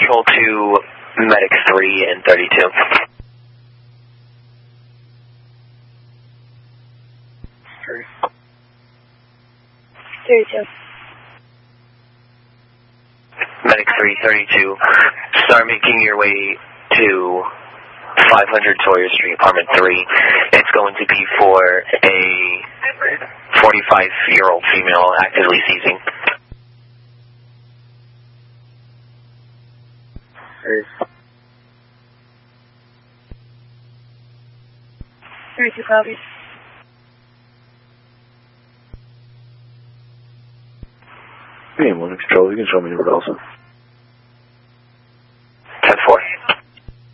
Control to Medic 3 and 32. 32. Medic 332, start making your way to 500 Sawyer Street, Apartment 3. It's going to be for a 45-year-old female actively seizing. 32 copies. Hey, 1 Control, you can show me your also.